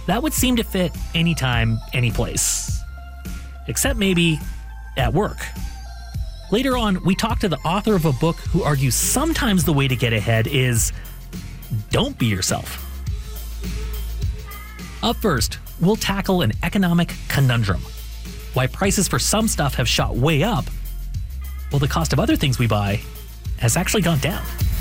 that would seem to fit anytime, anyplace. Except maybe at work. Later on, we talk to the author of a book who argues sometimes the way to get ahead is don't be yourself. Up first, we'll tackle an economic conundrum. Why prices for some stuff have shot way up, while the cost of other things we buy has actually gone down.